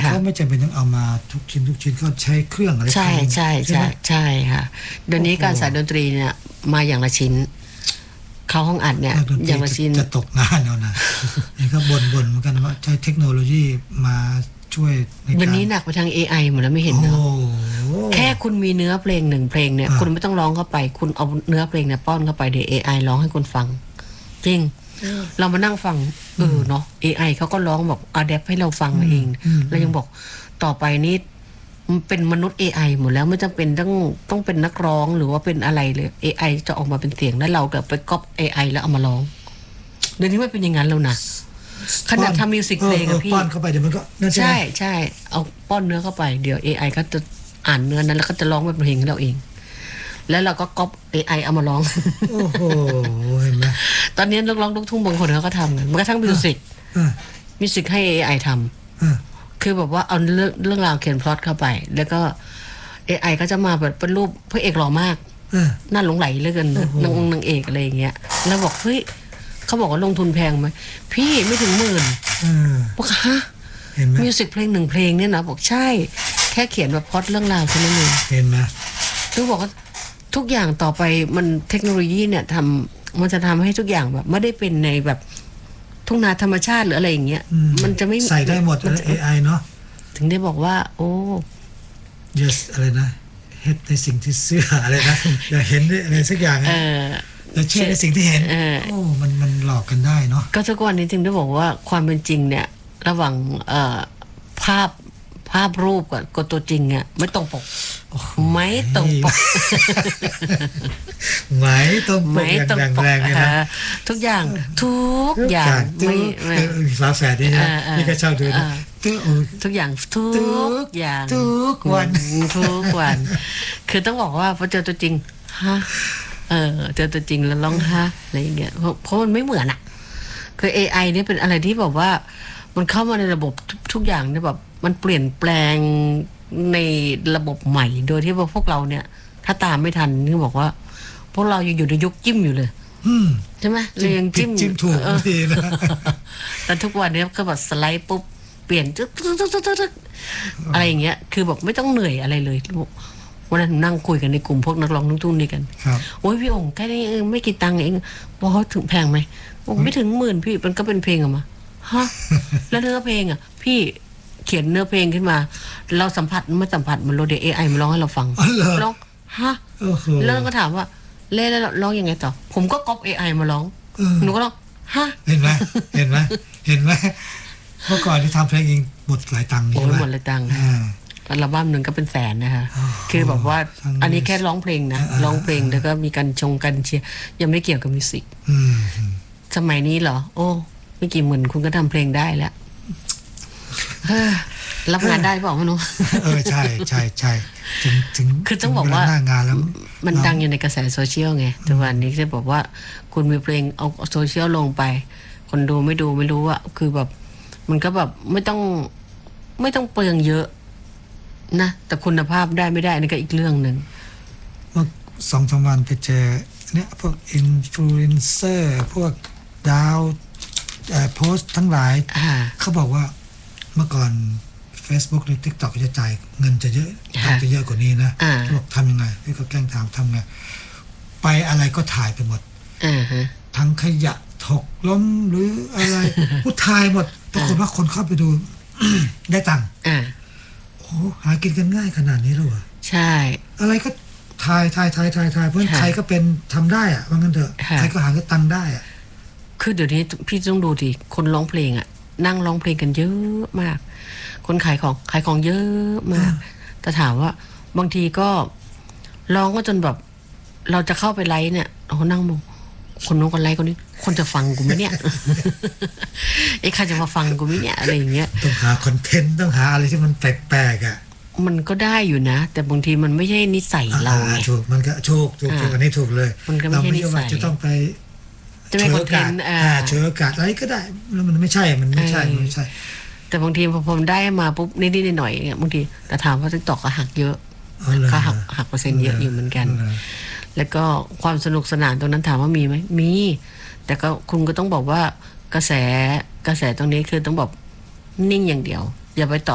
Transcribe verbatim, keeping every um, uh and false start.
ก็ไม่จำเป็นต้องเอามาทุกชิ้นทุกชิ้นก็ใช้เครื่องอะไรใช่ใช่ใช่ใช่ค่ะเดี๋ยวนี้การใส่ดนตรีเนี่ยมาอย่างละชิ้นเข้าห้องอัดเนี่ยอย่างละชิ้นจะตกงานเอานะนี่ก็บ่นๆเหมือนกันว่าใช้เทคโนโลยีมาช่วยในการวันนี้หนักไปทาง เอ ไอ หมดแล้วไม่เห็นเนาะแค่คุณมีเนื้อเพลงหนึ่งเพลงเนี่ยคุณไม่ต้องร้องเข้าไปคุณเอาเนื้อเพลงเนี่ยป้อนเข้าไปเดี๋ยว เอ ไอ ร้องให้คุณฟังจริงเรามานั่งฟังเออเนาะ เอ ไอ เขาก็ร้องแบบอะแดปให้เราฟังเองแล้วยังบอกต่อไปนี้มันเป็นมนุษย์ เอ ไอ หมดแล้วไม่จำเป็นต้องต้องเป็นนักร้องหรือว่าเป็นอะไรเลย เอ ไอ จะออกมาเป็นเสียงแล้วเราก็ไปก๊อป เอ ไอ แล้วเอามาร้องเดี๋ยวนี้ไม่เป็นอย่างนั้นแล้วนะขนาดทำมิวสิกเพลงอะพี่ป้อนเข้าไปเดี๋ยวมันก็ใช่ใช่เอาป้อนเนื้อเข้าไปเดี๋ยว เอ ไอ ก็จะอ่านเนื้อนั้นแล้วก็จะร้องเป็นเพลงให้เราเองแล้วเราก็ก๊อป เอ ไอ เอามาร้องโอ้โหเห็นไหมตอนนี้นักร้องลูกทุ่งบางคนเขาก็ทำกันมันกระทั่งมิวสิกมิวสิกให้ เอ ไอ ทำคือแบบว่าเอาเรื่องเรื่องราวเขียนพล็อตเข้าไปแล้วก็ เอ ไอ ก็จะมาแบบเป็นรูปพระเอกหล่อมากน่าหลงไหลเหลือเกินนางนางเอกอะไรอย่างเงี้ยแล้วบอกเฮ้ยเขาบอกว่าลงทุนแพงไหมพี่ไม่ถึงหมื่นบอกฮะมิวสิกเพลงหนึ่งเพลงเนี่ยนะบอกใช่แค่เขียนแบบพล็อตเรื่องราวแค่นั้นเองเห็นไหมคือบอกว่าทุกอย่างต่อไปมันเทคโนโลยีเนี่ยทำมันจะทำให้ทุกอย่างแบบไม่ได้เป็นในแบบทุ่งนาธรรมชาติหรืออะไรอย่างเงี้ยมันจะไม่ใส่ได้หมด เอ ไอ เนาะถึงได้บอกว่าโอ้ yes อะไรนะเฮ็ดในสิ่งที่เชื่ออะไรนะอย่าเห็นอะไรสักอย่างนะอย่าเชื่อในสิ่งที่เห็นโอ้มันมันหลอกกันได้เนาะก็ทุกวันนี้ถึงได้บอกว่าความเป็นจริงเนี่ยระหว่างเอ่อภาพภาพรูปกับกับตัวจริงอ่ะไม่ตรงปกไม่ตรงปกไม่ตรงปกอย่างแรงเลยนะทุกอย่างทุกอย่างไม่ไม่ฝาแฝดนี่นะนี่ก็ชอบดูนะทุกอย่างทุกอย่างทุกวันทุกวันคือต้องบอกว่าพอเจอตัวจริงฮะเออเจอตัวจริงแล้วร้องฮะอะไรอย่างเงี้ยเพราะมันไม่เหมือนอ่ะคือ เอ ไอ นี่เป็นอะไรที่แบบว่ามันเข้ามาในระบบทุกอย่างเนี่ยแบบมันเปลี่ยนแปลงในระบบใหม่โดยที่ว่าพวกเราเนี่ยถ้าตามไม่ทันนี่บอกว่าพวกเรายังอยู่ในยุคจิ้มอยู่เลยใช่ไหมเรายังจิ้มจิ้มถูกทีนะแต่ทุกวันนี้ก็แบบสไลด์ปุ๊บเปลี่ยนตึ๊ดอะไรอย่างเงี้ยคือแบบไม่ต้องเหนื่อยอะไรเลยวันนั้นนั่งคุยกันในกลุ่มพวกนักร้องลูกทุ่งนี่กันโอ้ยพี่องค์แค่นี้ไม่กี่ตังค์เองบอกเขาถึงแพงไหมไม่ถึงหมื่นพี่มันก็เป็นเพลงออกมาฮะแล้วเนื้อเพลงอ่ะพี่เขียนเนื้อเพลงขึ้นมาเราสัมผัสไม่สัมผัสมันโรเด เอ ไอ มาร้องให้เราฟังร้องฮะแล้วก็ถามว่าเล่นแล้วร้องยังไงต่อผมก็ก๊อป เอ ไอ มาร้องหนูก็ร้องฮะเห็นไหมเห็นไหมเห็นไหมเมื่อก่อนที่ทำเพลงเองหมดหลายตังค์โอ้หมดหลายตังค์อัลบั้มหนึ่งก็เป็นแสนนะคะคือแบบว่าอันนี้แค่ร้องเพลงนะร้องเพลงแล้วก็มีการชงกันเชียร์ยังไม่เกี่ยวกับมิวสิกสมัยนี้เหรอโอ้ไม่กี่หมื่นคุณก็ทำเพลงได้แล้วรับงานได้บอกมั้ยน้องเออใช่ใช่ใช่ถึงถึงคือต้องบอกว่าหน้างานแล้วมันดังอยู่ในกระแสโซเชียลไงแต่วันนี้จะบอกว่าคุณมีเพลงเอาโซเชียลลงไปคนดูไม่ดูไม่รู้ว่าคือแบบมันก็แบบไม่ต้องไม่ต้องเปลืองเยอะนะแต่คุณภาพได้ไม่ได้นี่ก็อีกเรื่องนึงเมื่อสองสามวันไปเจอเนี่ยพวกอินฟลูเอนเซอร์พวกดาวโพสต์ทั้งหลายเขาบอกว่าเมื่อก่อน Facebook หรือ TikTok จะจ่ายเงินจะเยอะจะเยอะกว่านี้นะเขาบอกทำยังไงพี่ก็แกล้งถามทำไงไปอะไรก็ถ่ายไปหมดทั้งขยะถกล้มหรืออะไรผู้ถ่ายหมดปรากฏว่าคนเข้าไปดูได้ตังค์โอ้หากินกันง่ายขนาดนี้แล้วเหรอใช่อะไรก็ถ่ายถ่ายถ่ายถ่ายถ่ายเพราะใครก็เป็นทำได้อะว่างั้นเถอะใครก็หาเงินตังค์ได้อะคือเดี๋ยวนี้พี่ต้องดูดิคนร้องเพลงอ่ะนั่งร้องเพลงกันเยอะมากคนขายของขายของเยอะมากแต่ถามว่าบางทีก็ร้องก็จนแบบเราจะเข้าไปไลฟ์เนี่ยเรานั่งมองคนโน้นคนไลฟ์คนนี้คนจะฟังกูไหมเนี่ยไอ้ใครจะมาฟังกูไหมเนี่ยอะไรอย่างเงี้ยต้องหาคอนเทนต์ต้องหาอะไรที่มันแปลกๆอ่ะมันก็ได้อยู่นะแต่บางทีมันไม่ใช่นิสัยเราไงถูกมันก็ถูกถูกอันนี้ถูกเลยเราไม่ใช่นิสัยจะต้องไปจะไม่คอนเทนต์เชื้ออากาศอะไรก็ได้แล้วมันไม่ใช่มันไม่ใช่ไม่ใช่แต่บางทีพอผมได้มาปุ๊บนิดๆหน่อยๆบางทีแต่ถามว่าติ๊กต็อกก็หักเยอะก็หักหักเปอร์เซ็นต์เยอะอยู่เหมือนกันแล้วก็ความสนุกสนานตรงนั้นถามว่ามีไหมมีแต่ก็คุณก็ต้องบอกว่ากระแสกระแสตรงนี้คือต้องบอกนิ่งอย่างเดียวอย่าไปต่อ